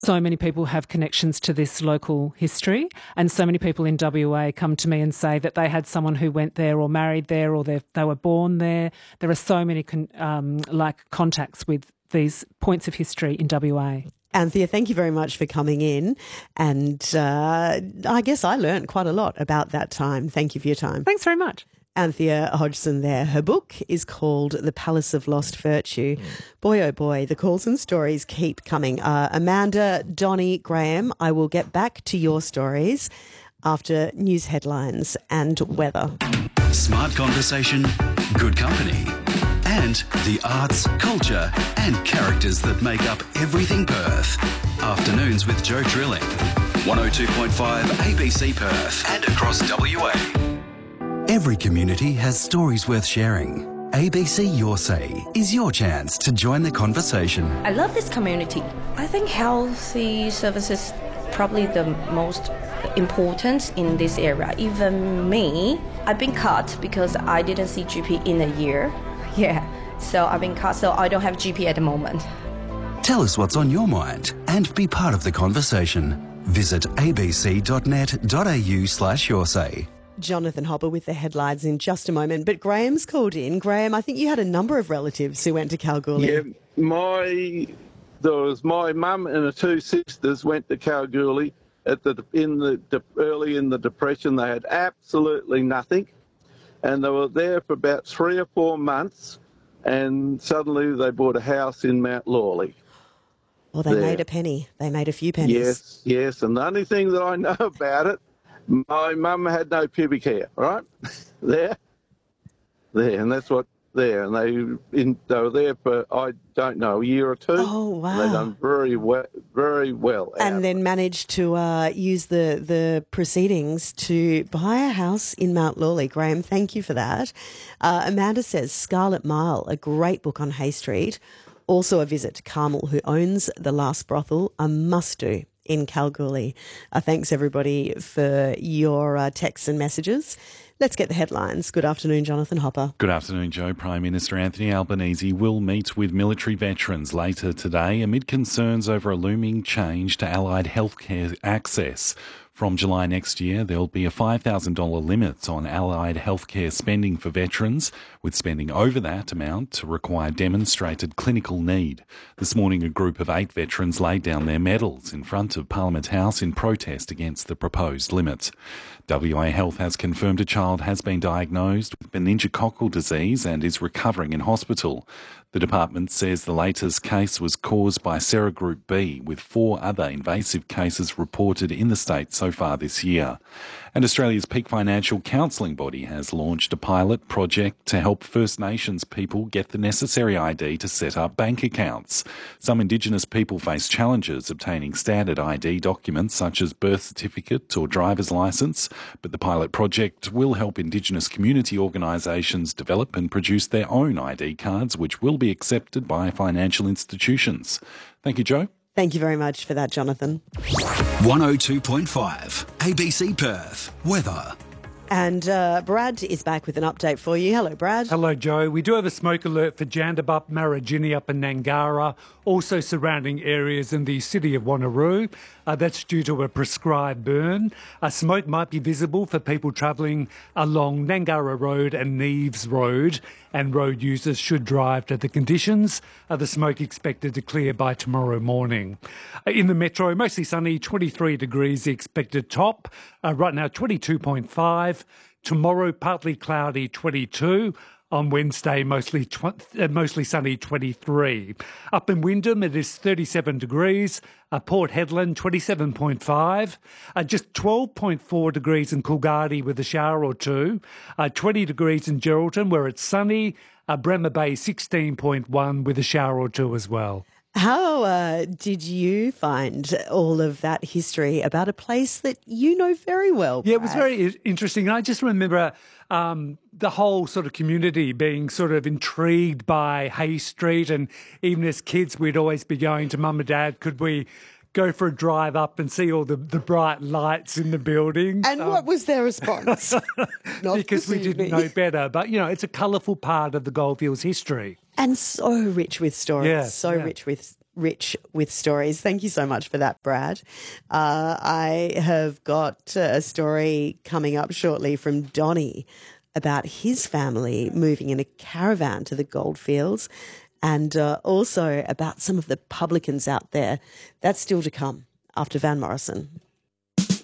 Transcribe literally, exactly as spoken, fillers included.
So many people have connections to this local history, and so many people in W A come to me and say that they had someone who went there or married there or they they were born there. There are so many con, um, like contacts with these points of history in W A. Anthea, thank you very much for coming in, and uh, I guess I learned quite a lot about that time. Thank you for your time. Thanks very much. Anthea Hodgson there. Her book is called The Palace of Lost Virtue. Mm. Boy, oh boy, the calls and stories keep coming. Uh, Amanda, Donnie, Graham, I will get back to your stories after news headlines and weather. Smart conversation, good company, and the arts, culture and characters that make up everything Perth. Afternoons with Joe Drilling. one oh two point five A B C Perth and across W A. Every community has stories worth sharing. A B C Your Say is your chance to join the conversation. I love this community. I think healthy services probably the most important in this area. Even me, I've been cut because I didn't see G P in a year. Yeah, so I've been cut, so I don't have G P at the moment. Tell us what's on your mind and be part of the conversation. Visit abc.net.au slash your say. Jonathan Hopper with the headlines in just a moment. But Graham's called in. Graham, I think you had a number of relatives who went to Kalgoorlie. Yeah, my there was my mum and her two sisters went to Kalgoorlie at the in the early in the Depression. They had absolutely nothing, and they were there for about three or four months, and suddenly they bought a house in Mount Lawley. Well, they there. made a penny. They made a few pennies. Yes, yes, and the only thing that I know about it, my mum had no pubic hair, right? there, there, and that's what there, and they in, they were there for I don't know a year or two. Oh wow! They done very well, very well, and then managed to uh, use the the proceedings to buy a house in Mount Lawley. Graham, thank you for that. Uh, Amanda says Scarlet Mile, a great book on Hay Street. Also a visit to Carmel, who owns the last brothel, a must-do in Kalgoorlie. Uh, thanks, everybody, for your uh, texts and messages. Let's get the headlines. Good afternoon, Jonathan Hopper. Good afternoon, Joe. Prime Minister Anthony Albanese will meet with military veterans later today amid concerns over a looming change to allied healthcare access. From July next year, there'll be a five thousand dollars limit on allied healthcare spending for veterans, with spending over that amount to require demonstrated clinical need. This morning, a group of eight veterans laid down their medals in front of Parliament House in protest against the proposed limit. W A Health has confirmed a child has been diagnosed with meningococcal disease and is recovering in hospital. The department says the latest case was caused by serogroup B, with four other invasive cases reported in the state so far this year. And Australia's peak financial counselling body has launched a pilot project to help First Nations people get the necessary I D to set up bank accounts. Some Indigenous people face challenges obtaining standard I D documents such as birth certificate or driver's licence, but the pilot project will help Indigenous community organisations develop and produce their own I D cards, which will be accepted by financial institutions. Thank you, Joe. Thank you very much for that, Jonathan. one oh two point five A B C Perth. Weather. And uh, Brad is back with an update for you. Hello, Brad. Hello, Joe. We do have a smoke alert for Jandabup, Marajini up in Nangara, also surrounding areas in the city of Wanneroo. Uh, that's due to a prescribed burn. Uh, smoke might be visible for people travelling along Nangara Road and Neves Road, and road users should drive to the conditions. Uh, the smoke expected to clear by tomorrow morning. Uh, in the metro, mostly sunny, twenty-three degrees the expected top. Uh, right now, twenty-two point five. Tomorrow, partly cloudy, twenty-two. On Wednesday, mostly tw- uh, mostly sunny, twenty-three. Up in Wyndham, it is thirty-seven degrees. Uh, Port Hedland, twenty-seven point five. Uh, just twelve point four degrees in Coolgardie with a shower or two. Uh, twenty degrees in Geraldton, where it's sunny. Uh, Bremer Bay, sixteen point one with a shower or two as well. How uh, did you find all of that history about a place that you know very well, Brad? Yeah, it was very interesting. I just remember um, the whole sort of community being sort of intrigued by Hay Street, and even as kids, we'd always be going to Mum and Dad, could we go for a drive up and see all the, the bright lights in the building? And um, what was their response? Because we didn't know better. But, you know, it's a colourful part of the Goldfields history. And so rich with stories, yeah, so yeah. rich with rich with stories. Thank you so much for that, Brad. Uh, I have got a story coming up shortly from Donnie about his family moving in a caravan to the goldfields, and uh, also about some of the publicans out there. That's still to come after Van Morrison.